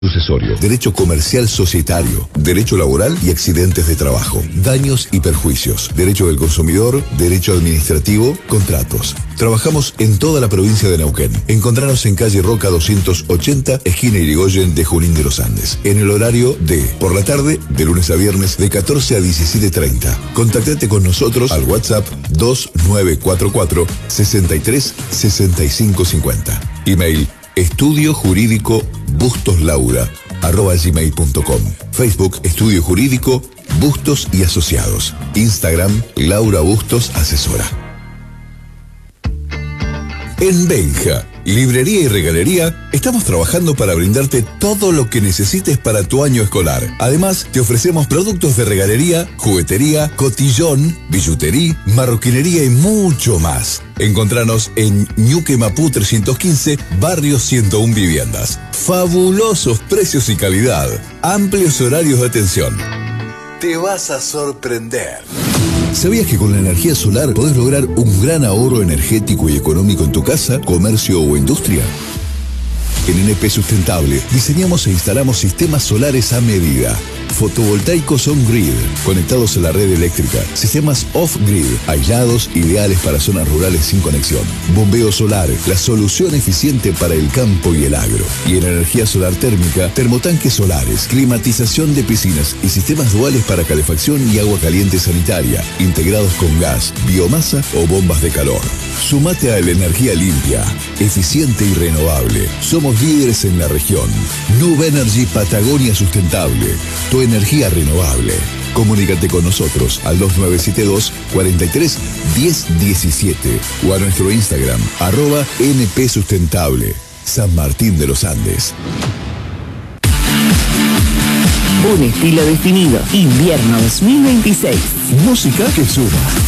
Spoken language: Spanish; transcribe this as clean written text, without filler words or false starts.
sucesorio, derecho comercial societario, derecho laboral y accidentes de trabajo, daños y perjuicios, derecho del consumidor, derecho administrativo, contratos. Trabajamos en toda la provincia de Neuquén. Encontranos en calle Roca 280, esquina Irigoyen de Junín de los Andes, en el horario de por la tarde, de lunes a viernes, de 14 a 17:30. Contactate con nosotros al WhatsApp 2944 63 65 50. Email estudiojurídico@gmail.com. Facebook Estudio Jurídico Bustos y Asociados. Instagram Laura Bustos Asesora. En Benja, librería y regalería, estamos trabajando para brindarte todo lo que necesites para tu año escolar. Además, te ofrecemos productos de regalería, juguetería, cotillón, billutería, marroquinería y mucho más. Encontranos en Ñuque Mapú 315, barrio 101 Viviendas. Fabulosos precios y calidad. Amplios horarios de atención. Te vas a sorprender. ¿Sabías que con la energía solar podés lograr un gran ahorro energético y económico en tu casa, comercio o industria? En NP Sustentable diseñamos e instalamos sistemas solares a medida. Fotovoltaicos on-grid, conectados a la red eléctrica. Sistemas off-grid, aislados, ideales para zonas rurales sin conexión. Bombeo solar, la solución eficiente para el campo y el agro. Y en energía solar térmica, termotanques solares, climatización de piscinas y sistemas duales para calefacción y agua caliente sanitaria, integrados con gas, biomasa o bombas de calor. Sumate a la energía limpia, eficiente y renovable. Somos líderes en la región. Nube Energy Patagonia Sustentable. Tu energía renovable. Comunícate con nosotros al 2972 43 10 17 o a nuestro Instagram @NP Sustentable. San Martín de los Andes. Un estilo definido. Invierno 2026. Música que suma.